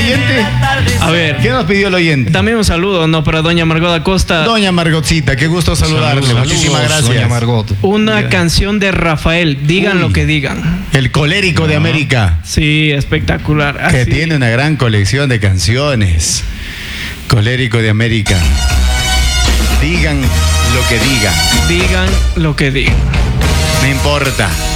oyente? A ver, ¿Qué nos pidió el oyente? también un saludo, ¿no? Para doña Margot Acosta. Doña Margotcita, qué gusto saludarle. Saludos, Muchísimas gracias. doña Margot. Una canción de Rafael, digan Uy. lo que digan. El colérico de América, Sí, espectacular. que Así. tiene una gran colección de canciones. Colérico de América. Digan lo que digan. Digan lo que digan. No importa.